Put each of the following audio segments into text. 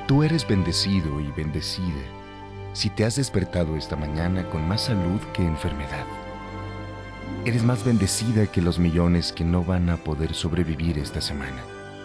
Tú eres bendecido y bendecida si te has despertado esta mañana con más salud que enfermedad. Eres más bendecida que los millones que no van a poder sobrevivir esta semana.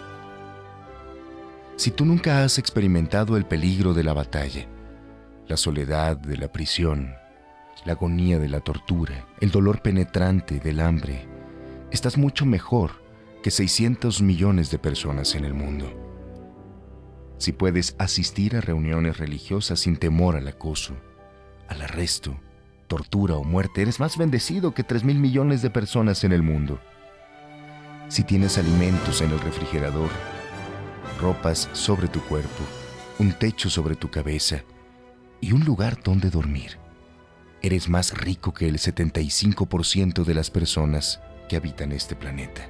Si tú nunca has experimentado el peligro de la batalla, la soledad de la prisión, la agonía de la tortura, el dolor penetrante del hambre, estás mucho mejor que 600 millones de personas en el mundo. Si puedes asistir a reuniones religiosas sin temor al acoso, al arresto, tortura o muerte, eres más bendecido que 3,000 millones de personas en el mundo. Si tienes alimentos en el refrigerador, ropas sobre tu cuerpo, un techo sobre tu cabeza y un lugar donde dormir, eres más rico que el 75% de las personas que habitan este planeta.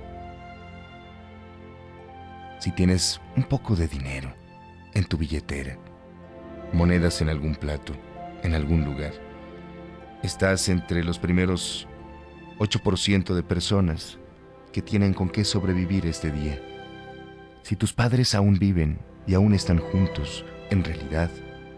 Si tienes un poco de dinero en tu billetera, monedas en algún plato, en algún lugar, estás entre los primeros 8% de personas que tienen con qué sobrevivir este día. Si tus padres aún viven y aún están juntos, en realidad,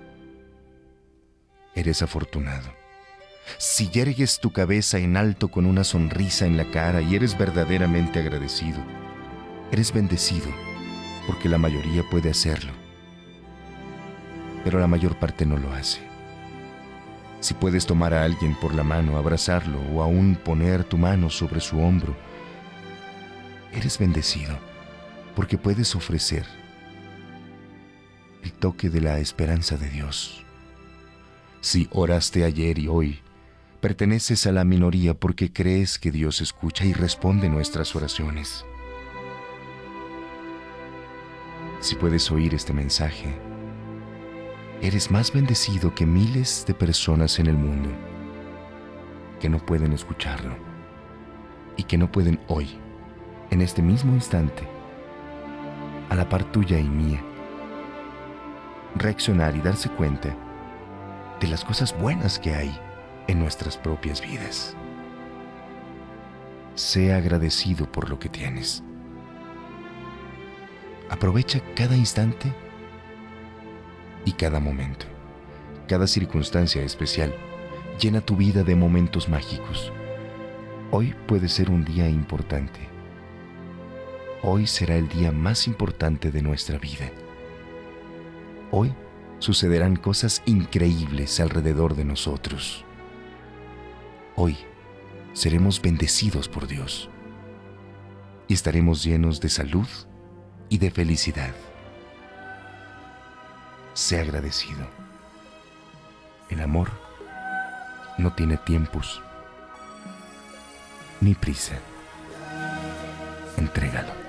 eres afortunado. Si yergues tu cabeza en alto con una sonrisa en la cara y eres verdaderamente agradecido, eres bendecido porque la mayoría puede hacerlo, pero la mayor parte no lo hace. Si puedes tomar a alguien por la mano, abrazarlo o aún poner tu mano sobre su hombro, eres bendecido porque puedes ofrecer el toque de la esperanza de Dios. Si oraste ayer y hoy, perteneces a la minoría porque crees que Dios escucha y responde nuestras oraciones. Si puedes oír este mensaje, eres más bendecido que miles de personas en el mundo que no pueden escucharlo y que no pueden hoy, en este mismo instante, a la par tuya y mía, reaccionar y darse cuenta de las cosas buenas que hay en nuestras propias vidas. Sea agradecido por lo que tienes. Aprovecha cada instante y cada momento, cada circunstancia especial. Llena tu vida de momentos mágicos. Hoy puede ser un día importante. Hoy será el día más importante de nuestra vida. Hoy sucederán cosas increíbles alrededor de nosotros. Hoy seremos bendecidos por Dios y estaremos llenos de salud y de felicidad. Sé agradecido. El amor no tiene tiempos ni prisa. Entrégalo.